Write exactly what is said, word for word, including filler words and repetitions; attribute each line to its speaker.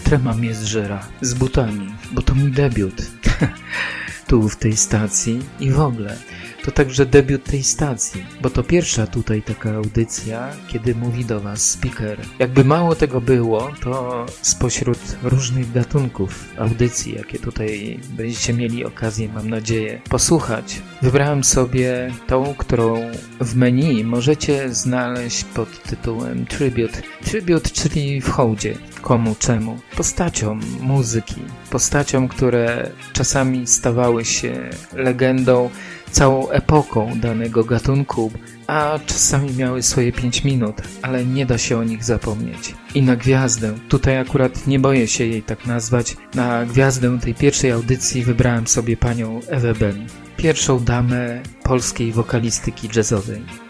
Speaker 1: trema mnie zżera z butami, bo to mój debiut tu w tej stacji i w ogóle. To także debiut tej stacji, bo to pierwsza tutaj taka audycja, kiedy mówi do Was speaker. Jakby mało tego było, to spośród różnych gatunków audycji, jakie tutaj będziecie mieli okazję, mam nadzieję, posłuchać, wybrałem sobie tą, którą w menu możecie znaleźć pod tytułem Tribute. Tribute, czyli w hołdzie. Komu, czemu? Postaciom muzyki. Postaciom, które czasami stawały się legendą, całą epoką danego gatunku, a czasami miały swoje pięć minut, ale nie da się o nich zapomnieć. I na gwiazdę, tutaj akurat nie boję się jej tak nazwać, na gwiazdę tej pierwszej audycji wybrałem sobie panią Ewę Ben, pierwszą damę polskiej wokalistyki jazzowej.